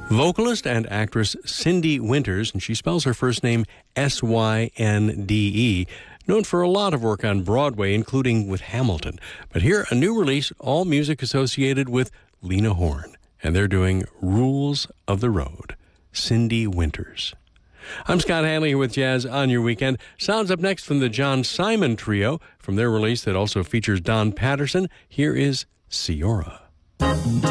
Vocalist and actress Cindy Winters, and she spells her first name Synde, known for a lot of work on Broadway, including with Hamilton. But here, a new release, all music associated with Lena Horne. And they're doing Rules of the Road. Cindy Winters. I'm Scott Hanley here with Jazz on Your Weekend. Sounds up next from the John Simon Trio. From their release that also features Don Patterson, here is Ciora.